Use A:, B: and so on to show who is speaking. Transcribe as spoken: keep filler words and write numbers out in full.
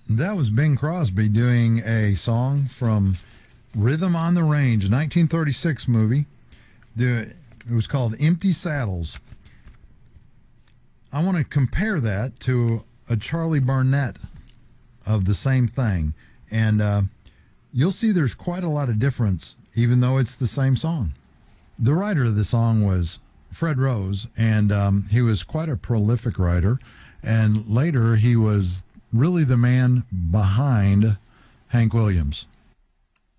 A: That was Bing Crosby doing a song from Rhythm on the Range, nineteen thirty-six movie. It was called Empty Saddles. I want to compare that to a Charlie Barnett of the same thing. And uh, you'll see there's quite a lot of difference, even though it's the same song. The writer of the song was Fred Rose, and um, he was quite a prolific writer. And later, he was really the man behind Hank Williams.